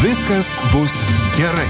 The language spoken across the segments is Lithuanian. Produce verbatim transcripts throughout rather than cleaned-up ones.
Viskas bus gerai.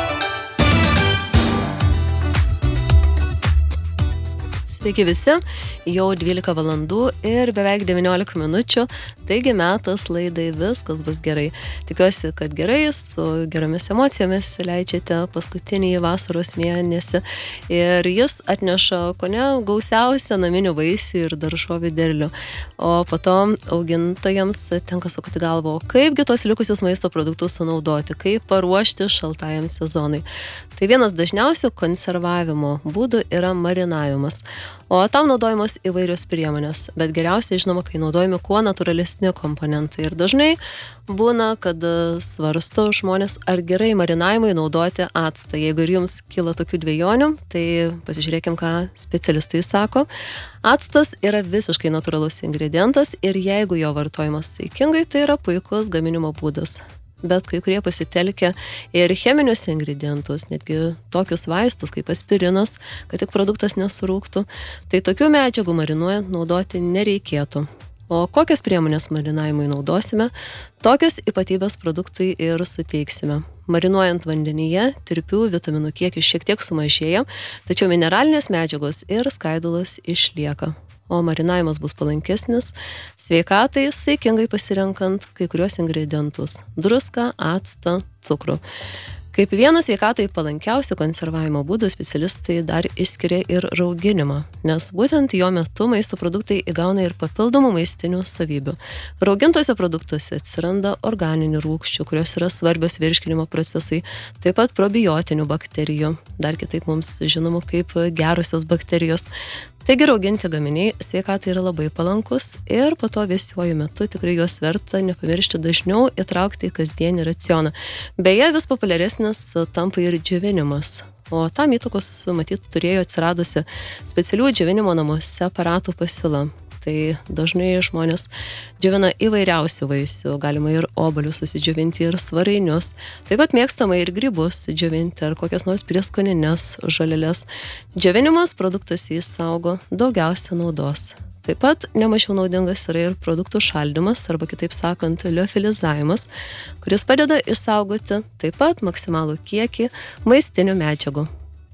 Sveiki visi, jau dvylika valandų ir beveik devyniolika minučių, taigi metas laidai Viskas bus gerai. Tikiuosi, kad gerai, su geromis emocijomis leidžiate paskutinį vasaros mėnesį ir jis atneša kone gausiausią naminių vaisių ir daržovių derlių. O po to augintojams tenka sukti galvą, kaipgi tos likusius maisto produktus sunaudoti, kaip paruošti šaltajam sezonui. Tai vienas dažniausių konservavimo būdų yra marinavimas. O tam naudojamos įvairios priemonės, bet geriausiai žinoma, kai naudojami kuo natūralesni komponentai. Ir dažnai būna, kad svarsto žmonės, ar gerai marinavimui naudoti actą. Jeigu ir jums kyla tokių dvejonių, tai pasižiūrėkim, ką specialistai sako. Actas yra visiškai natūralus ingredientas ir jeigu jo vartojimas saikingai, tai yra puikus gaminimo būdas. Bet kai kurie pasitelkia ir cheminius ingredientus, netgi tokius vaistus kaip aspirinas, kad tik produktas nesurūktų, tai tokių medžiagų marinuojant naudoti nereikėtų. O kokias priemonės marinavimui naudosime, tokias ypatybės produktui ir suteiksime. Marinuojant vandenyje, tirpių vitaminų kiekis šiek tiek sumažėja, tačiau mineralinės medžiagos ir skaidulos išlieka. O marinavimas bus palankesnis sveikatai, saikingai pasirenkant kai kuriuos ingredientus – druską, actą, cukrų. Kaip vienas sveikatai palankiausių konservavimo būdų specialistai dar išskiria ir rauginimą, nes būtent jo metu maisto produktai įgauna ir papildomų maistinių savybių. Raugintuose produktuose atsiranda organinių rūgščių, kurios yra svarbios virškinimo procesui, taip pat probiotinių bakterijų, dar kitaip mums žinomų kaip gerosios bakterijos. Taigi rauginti gaminiai sveikatai yra labai palankus ir po to vėsiuoju metu tikrai juos verta nepamiršti dažniau įtraukti į kasdienį racioną. Beje, vis populiaresnis tampa ir džiovinimas. O tam įtakos, matyt, turėjo atsiradusi specialių džiovinimo namuose aparatų pasiūla. Tai dažnai žmonės džiovina įvairiausių vaisių, galima ir obuolius susidžiovinti ir svarainius. Taip pat mėgstama ir grybus džiovinti ar kokias nors prieskonines žoleles. Džiovinimas produktas įsaugo daugiausia naudos. Taip pat nemažiau naudingas yra ir produktų šaldymas, arba kitaip sakant, liofilizavimas, kuris padeda išsaugoti taip pat maksimalų kiekį maistinių medžiagų.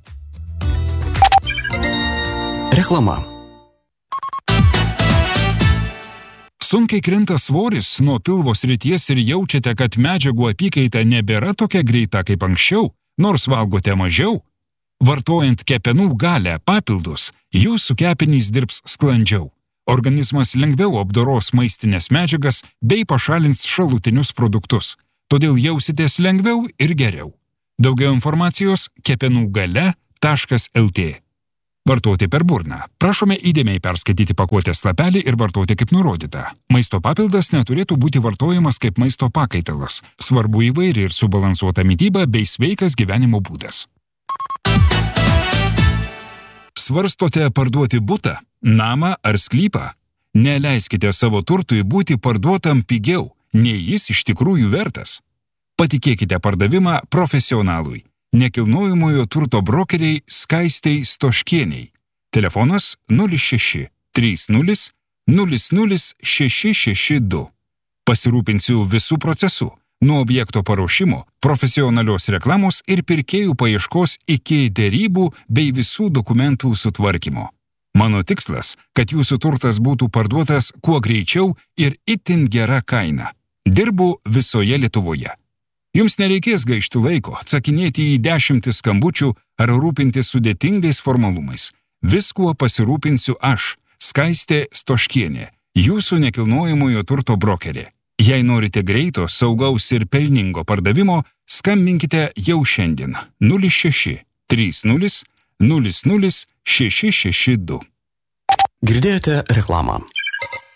Reklama. Sunkiai krinta svoris nuo pilvo srities ir jaučiate, kad medžiagų apykaita nebėra tokia greita kaip anksčiau, nors valgote mažiau? Vartojant kepenų galę papildus, jūsų kepenys dirbs sklandžiau. Organizmas lengviau apdoros maistinės medžiagas bei pašalins šalutinius produktus, todėl jausitės lengviau ir geriau. Daugiau informacijos kepenų galia taškas lt. Vartoti per burną. Prašome įdėmiai perskaityti pakuotės lapelį ir vartoti kaip nurodyta. Maisto papildas neturėtų būti vartojamas kaip maisto pakaitalas. Svarbu įvairi ir subalansuota mityba bei sveikas gyvenimo būdas. Svarstote parduoti butą, namą ar sklypą? Neleiskite savo turtui būti parduotam pigiau, nei jis iš tikrųjų vertas. Patikėkite pardavimą profesionalui. Nekilnojamojo turto brokeriai Skaistei Stoškieniai. Telefonas nulis šeši trys nulis nulis nulis šeši šeši du. Pasirūpinsiu visų procesų, nuo objekto paruošimo, profesionalios reklamos ir pirkėjų paieškos iki derybų bei visų dokumentų sutvarkymo. Mano tikslas, kad jūsų turtas būtų parduotas kuo greičiau ir itin gera kaina. Dirbu visoje Lietuvoje. Jums nereikės gaišti laiko, atsakinėti į dešimtis skambučių ar rūpintis sudėtingais formalumais. Viskuo pasirūpinsiu aš, Skaistė Stoškienė, jūsų nekilnojamojo turto brokerė. Jei norite greito, saugaus ir pelningo pardavimo, skambinkite jau šiandien nulis šeši trys nulis nulis nulis šeši šeši du. Girdėjote reklamą.